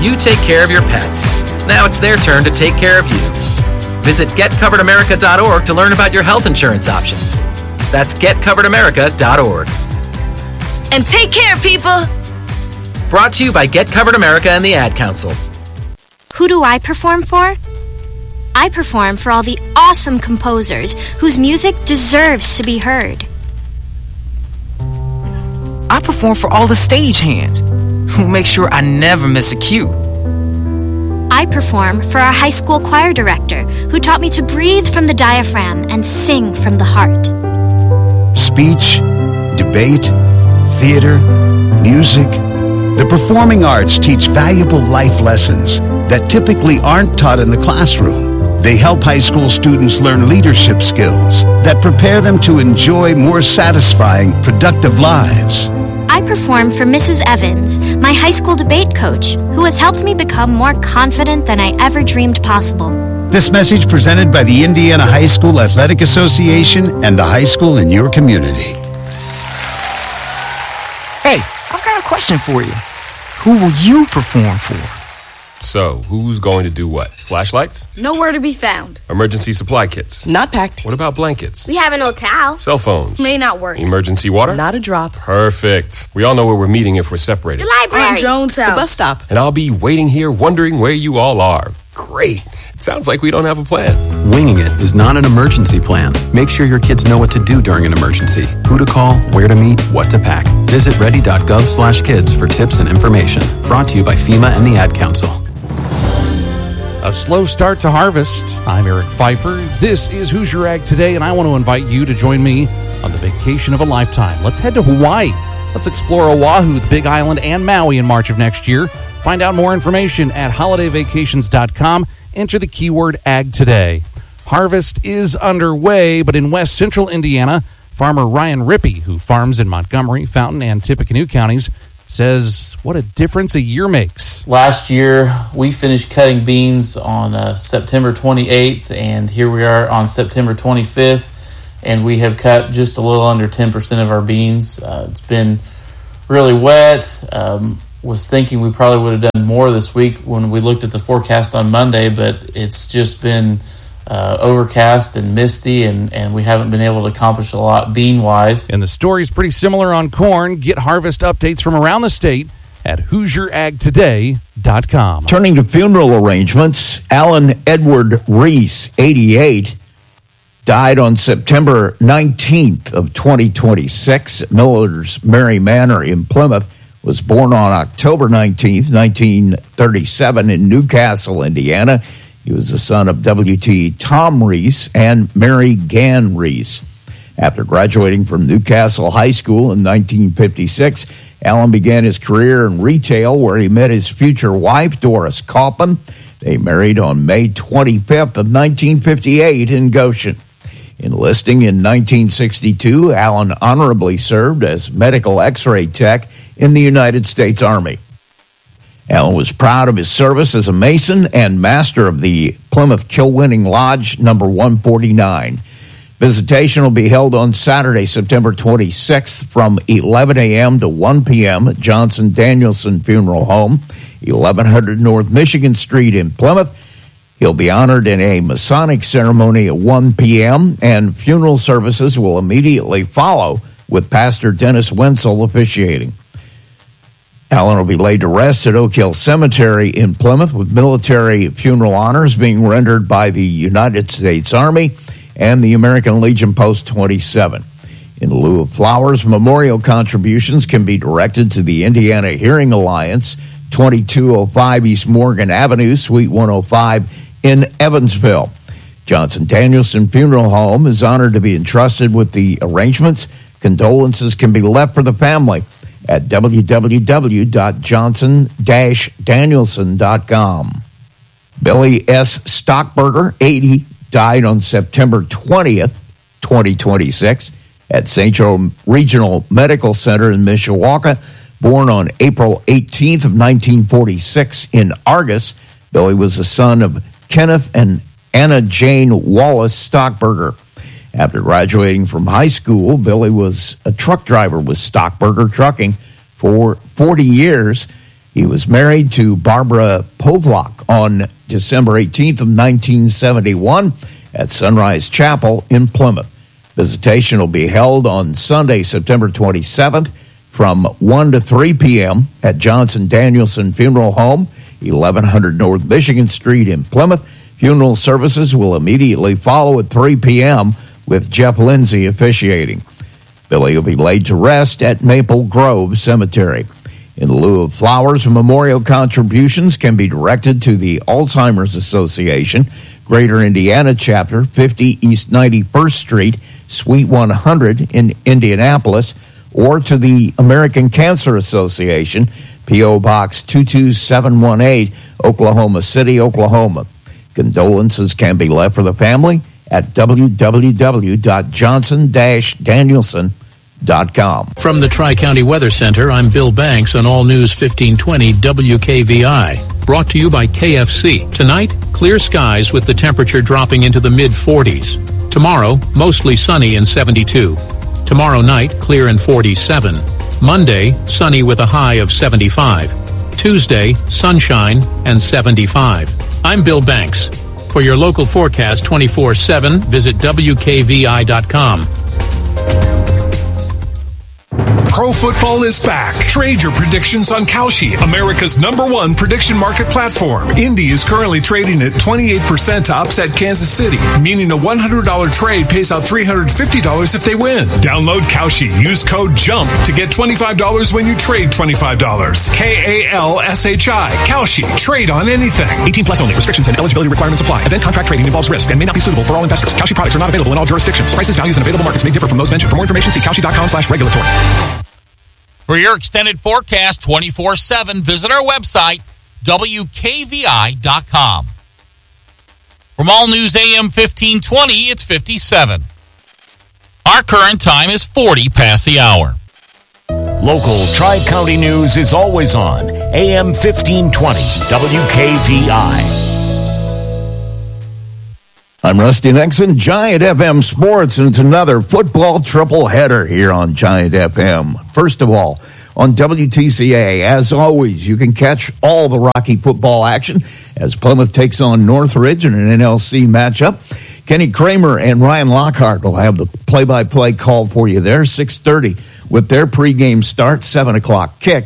you take care of your pets. Now it's their turn to take care of you. Visit getcoveredamerica.org to learn about your health insurance options. That's getcoveredamerica.org. And take care, people! Brought to you by Get Covered America and the Ad Council. Who do I perform for? I perform for all the awesome composers whose music deserves to be heard. I perform for all the stagehands who make sure I never miss a cue. I perform for our high school choir director who taught me to breathe from the diaphragm and sing from the heart. Speech, debate, theater, music. The performing arts teach valuable life lessons that typically aren't taught in the classroom. They help high school students learn leadership skills that prepare them to enjoy more satisfying, productive lives. I perform for Mrs. Evans, my high school debate coach, who has helped me become more confident than I ever dreamed possible. This message presented by the Indiana High School Athletic Association and the high school in your community. Hey, I've got a question for you. Who will you perform for? So, who's going to do what? Flashlights? Nowhere to be found. Emergency supply kits? Not packed. What about blankets? We have an old towel. Cell phones? May not work. Emergency water? Not a drop. Perfect. We all know where we're meeting if we're separated. The library. On Jones' house. The bus stop. And I'll be waiting here wondering where you all are. Great. It sounds like we don't have a plan. Winging it is not an emergency plan. Make sure your kids know what to do during an emergency, who to call, where to meet, what to pack. Visit ready.gov/kids for tips and information. Brought to you by FEMA and the Ad Council. A slow start to harvest. I'm Eric Pfeiffer. This is Hoosier Ag Today, and I want to invite you to join me on the vacation of a lifetime. Let's head to Hawaii. Let's explore Oahu, the Big Island, and Maui in March of next year. Find out more information at holidayvacations.com. Enter the keyword Ag Today. Harvest is underway, but in west central Indiana, farmer Ryan Rippey, who farms in Montgomery, Fountain, and Tippecanoe counties, says what a difference a year makes. Last year, we finished cutting beans on September 28th, and here we are on September 25th, and we have cut just a little under 10% of our beans. It's been really wet. Was thinking we probably would have done more this week when we looked at the forecast on Monday, but it's just been overcast and misty, and we haven't been able to accomplish a lot bean-wise. And the story's pretty similar on corn. Get harvest updates from around the state at HoosierAgToday.com. Turning to funeral arrangements, Alan Edward Reese, 88, died on September 19th of 2026 at Miller's Mary Manor in Plymouth. Was born on October 19th, 1937 in Newcastle, Indiana. He was the son of W.T. Tom Reese and Mary Gann Reese. After graduating from Newcastle High School in 1956, Allen began his career in retail where he met his future wife, Doris Kaufman. They married on May 25th of 1958 in Goshen. Enlisting in 1962, Allen honorably served as medical x-ray tech in the United States Army. Allen was proud of his service as a Mason and master of the Plymouth Kill-Winning Lodge number 149. Visitation will be held on Saturday, September 26th from 11 a.m. to 1 p.m. at Johnson Danielson Funeral Home, 1100 North Michigan Street in Plymouth. He'll be honored in a Masonic ceremony at 1 p.m., and funeral services will immediately follow with Pastor Dennis Wenzel officiating. Allen will be laid to rest at Oak Hill Cemetery in Plymouth with military funeral honors being rendered by the United States Army and the American Legion Post 27. In lieu of flowers, memorial contributions can be directed to the Indiana Hearing Alliance, 2205 East Morgan Avenue, Suite 105 in Evansville. Johnson Danielson Funeral Home is honored to be entrusted with the arrangements. Condolences can be left for the family at www.johnson-danielson.com. Billy S. Stockberger, 80, died on September 20th, 2026 at St. Joe Regional Medical Center in Mishawaka. Born on April 18th of 1946 in Argus, Billy was the son of Kenneth and Anna Jane Wallace Stockberger. After graduating from high school, Billy was a truck driver with Stockberger Trucking for 40 years. He was married to Barbara Povlock on December 18th of 1971 at Sunrise Chapel in Plymouth. Visitation will be held on Sunday, September 27th from 1 to 3 p.m. at Johnson Danielson Funeral Home, 1100 North Michigan Street in Plymouth. Funeral services will immediately follow at 3 p.m. with Jeff Lindsay officiating. Billy will be laid to rest at Maple Grove Cemetery. In lieu of flowers, memorial contributions can be directed to the Alzheimer's Association, Greater Indiana Chapter, 50 East 91st Street, Suite 100 in Indianapolis, or to the American Cancer Association, P.O. Box 22718, Oklahoma City, Oklahoma. Condolences can be left for the family at www.johnson-danielson.com. From the Tri-County Weather Center, I'm Bill Banks on All News 1520 WKVI. Brought to you by KFC. Tonight, clear skies with the temperature dropping into the mid-40s. Tomorrow, mostly sunny and 72. Tomorrow night, clear and 47. Monday, sunny with a high of 75. Tuesday, sunshine and 75. I'm Bill Banks. For your local forecast 24/7, visit WKVI.com. Pro football is back. Trade your predictions on Kalshi, America's #1 prediction market platform. Indy is currently trading at 28% to upset Kansas City, meaning a $100 trade pays out $350 if they win. Download Kalshi. Use code JUMP to get $25 when you trade $25. KALSHI. Kalshi. Trade on anything. 18 plus only. Restrictions and eligibility requirements apply. Event contract trading involves risk and may not be suitable for all investors. Kalshi products are not available in all jurisdictions. Prices, values, and available markets may differ from those mentioned. For more information, see Kalshi.com/regulatory. For your extended forecast 24/7, visit our website, WKVI.com. From All News AM 1520, it's 57. Our current time is 40 past the hour. Local Tri-County news is always on AM 1520, WKVI. I'm Rusty Nixon, Giant FM Sports, and it's another football triple header here on Giant FM. First of all, on WTCA, as always, you can catch all the Rocky football action as Plymouth takes on Northridge in an NLC matchup. Kenny Kramer and Ryan Lockhart will have the play-by-play call for you there, 6:30 with their pregame start, 7 o'clock kick.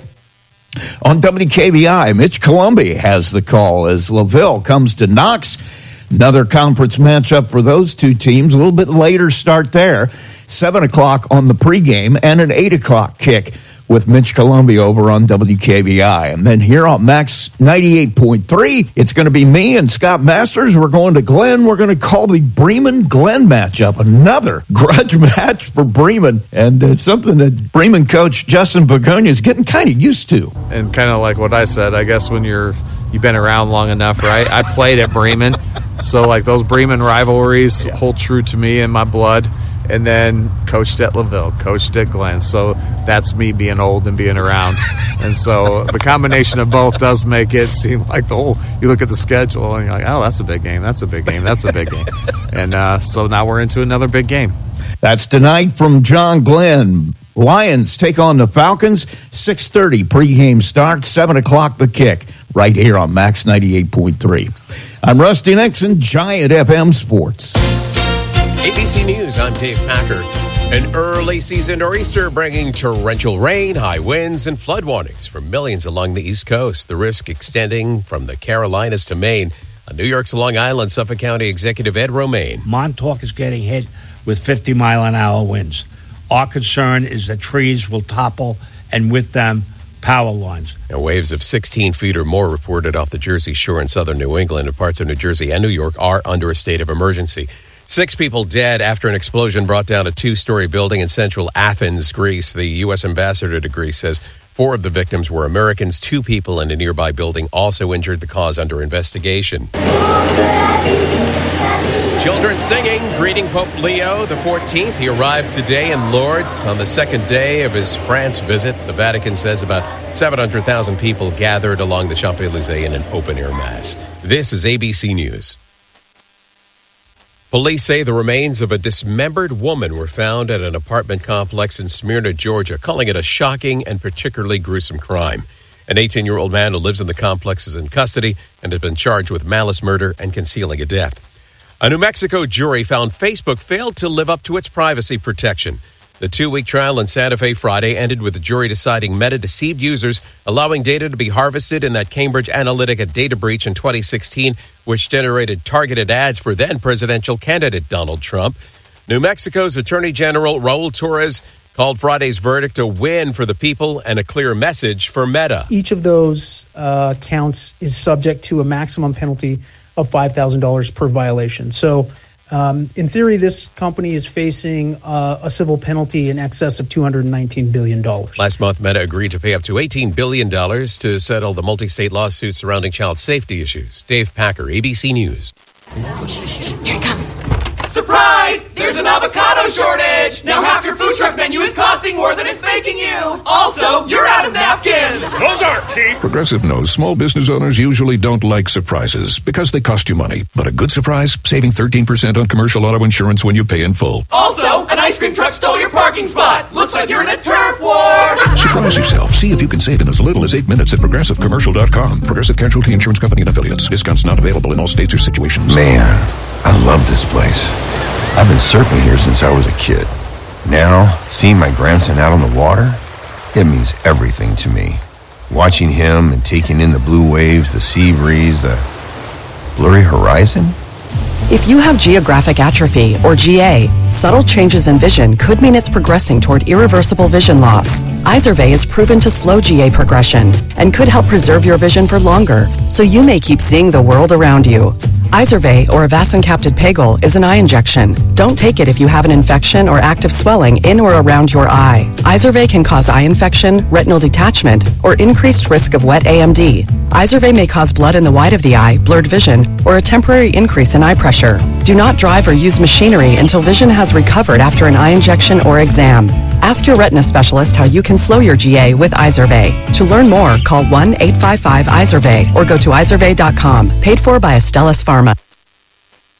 On WKVI, Mitch Columbi has the call as LaVille comes to Knox. Another conference matchup for those two teams. A little bit later start there. 7 o'clock on the pregame and an 8 o'clock kick with Mitch Columbi over on WKVI. And then here on Max 98.3, it's going to be me and Scott Masters. We're going to Glenn. We're going to call the Bremen-Glenn matchup. Another grudge match for Bremen. And it's something that Bremen coach Justin Begonia is getting kind of used to. And kind of like what I said, I guess when you've been around long enough, right? I played at Bremen. So, like, those Bremen rivalries hold true to me in my blood. And then coached at LaVille, coached at Glenn. So that's me being old and being around. And so the combination of both does make it seem like you look at the schedule and you're like, oh, that's a big game, that's a big game, that's a big game. And so now we're into another big game. That's tonight from John Glenn. Lions take on the Falcons, 6:30 pregame start, 7 o'clock the kick, right here on Max 98.3. I'm Rusty Nixon, Giant FM Sports. ABC News, I'm Dave Packer. An early season nor'easter bringing torrential rain, high winds, and flood warnings for millions along the East Coast. The risk extending from the Carolinas to Maine. On New York's Long Island, Suffolk County Executive Ed Romaine. Montauk is getting hit with 50-mile-an-hour winds. Our concern is that trees will topple, and with them, power lines. And waves of 16 feet or more reported off the Jersey Shore in southern New England, and parts of New Jersey and New York are under a state of emergency. 6 people dead after an explosion brought down a 2-story building in central Athens, Greece. The U.S. ambassador to Greece says 4 of the victims were Americans. 2 people in a nearby building also injured, the cause under investigation. Children singing, greeting Pope Leo the 14th. He arrived today in Lourdes on the second day of his France visit. The Vatican says about 700,000 people gathered along the Champs-Élysées in an open-air mass. This is ABC News. Police say the remains of a dismembered woman were found at an apartment complex in Smyrna, Georgia, calling it a shocking and particularly gruesome crime. An 18-year-old man who lives in the complex is in custody and has been charged with malice murder and concealing a death. A New Mexico jury found Facebook failed to live up to its privacy protection. The 2-week trial in Santa Fe Friday ended with the jury deciding Meta deceived users, allowing data to be harvested in that Cambridge Analytica data breach in 2016, which generated targeted ads for then-presidential candidate Donald Trump. New Mexico's Attorney General Raul Torres called Friday's verdict a win for the people and a clear message for Meta. Each of those counts is subject to a maximum penalty of $5,000 per violation. So, in theory, this company is facing a civil penalty in excess of $219 billion. Last month, Meta agreed to pay up to $18 billion to settle the multi-state lawsuit surrounding child safety issues. Dave Packer, ABC News. Here it comes. Surprise! There's an avocado shortage! Now half your food truck menu is costing more than it's making you! Also, you're out of napkins! Those aren't cheap! Progressive knows small business owners usually don't like surprises because they cost you money. But a good surprise? Saving 13% on commercial auto insurance when you pay in full. Also, an ice cream truck stole your parking spot! Looks like you're in a turf war! Surprise yourself. See if you can save in as little as 8 minutes at ProgressiveCommercial.com. Progressive Casualty Insurance Company and Affiliates. Discounts not available in all states or situations. Man, I love this place. I've been surfing here since I was a kid. Now, seeing my grandson out on the water, it means everything to me. Watching him and taking in the blue waves, the sea breeze, the blurry horizon. If you have geographic atrophy, or GA, subtle changes in vision could mean it's progressing toward irreversible vision loss. Izervay is proven to slow GA progression and could help preserve your vision for longer, so you may keep seeing the world around you. Izervay, or avacincaptad pegol, is an eye injection. Don't take it if you have an infection or active swelling in or around your eye. Izervay can cause eye infection, retinal detachment, or increased risk of wet AMD. Izervay may cause blood in the white of the eye, blurred vision, or a temporary increase in eye pressure. Do not drive or use machinery until vision has recovered after an eye injection or exam. Ask your retina specialist how you can slow your GA with Izervay. To learn more, call 1-855-IZERVAY or go to izervay.com. Paid for by Astellas Pharma.